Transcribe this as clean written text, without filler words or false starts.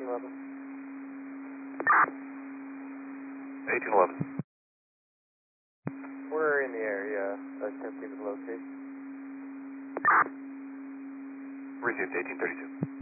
1811. 1811. We're in the area, attempting to locate. Received 1832.